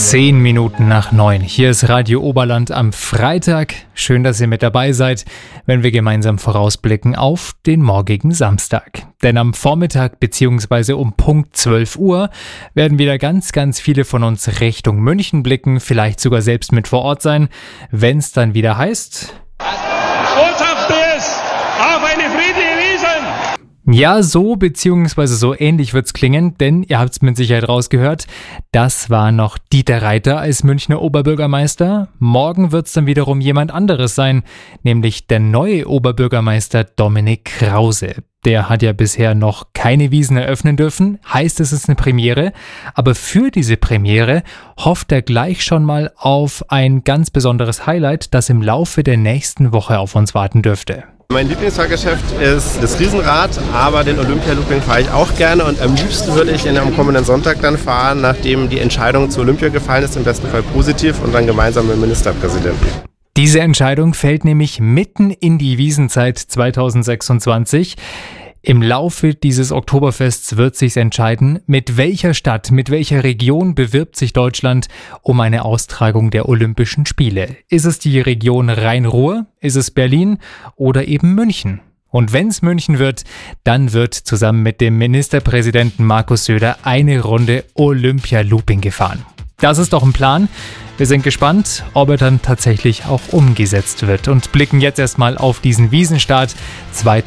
10 Minuten nach 9. Hier ist Radio Oberland am Freitag. Schön, dass ihr mit dabei seid, wenn wir gemeinsam vorausblicken auf den morgigen Samstag. Denn am Vormittag bzw. um Punkt 12 Uhr werden wieder ganz viele von uns Richtung München blicken, vielleicht sogar selbst mit vor Ort sein, wenn es dann wieder heißt: Botschaft ist auf eine friedliche Wiesn! Ja, so bzw. so ähnlich wird's klingen, denn ihr habt's mit Sicherheit rausgehört, das war noch Dieter Reiter als Münchner Oberbürgermeister. Morgen wird's dann wiederum jemand anderes sein, nämlich der neue Oberbürgermeister Dominik Krause. Der hat ja bisher noch keine Wiesn eröffnen dürfen, heißt, es ist eine Premiere, aber für diese Premiere hofft er gleich schon mal auf ein ganz besonderes Highlight, das im Laufe der nächsten Woche auf uns warten dürfte. Mein Lieblingsfahrgeschäft ist das Riesenrad, aber den Olympia-Looping fahre ich auch gerne und am liebsten würde ich ihn am kommenden Sonntag dann fahren, nachdem die Entscheidung zu Olympia gefallen ist, im besten Fall positiv und dann gemeinsam mit dem Ministerpräsidenten. Diese Entscheidung fällt nämlich mitten in die Wiesnzeit 2026. Im Laufe dieses Oktoberfests wird sich entscheiden, mit welcher Stadt, mit welcher Region bewirbt sich Deutschland um eine Austragung der Olympischen Spiele. Ist es die Region Rhein-Ruhr, ist es Berlin oder eben München? Und wenn es München wird, dann wird zusammen mit dem Ministerpräsidenten Markus Söder eine Runde Olympia-Looping gefahren. Das ist doch ein Plan. Wir sind gespannt, ob er dann tatsächlich auch umgesetzt wird und blicken jetzt erstmal auf diesen Wiesnstart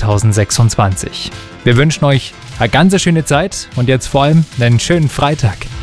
2026. Wir wünschen euch eine ganz schöne Zeit und jetzt vor allem einen schönen Freitag.